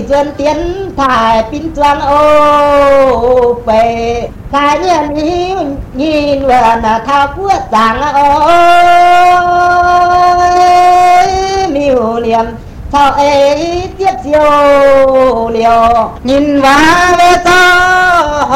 duyên tiến thải pin choang ô về cái nhân ý nhìn vườn thao quốc giảng ôi miêu niệm sao ấy tiếp siêu liều nhìn vào về sau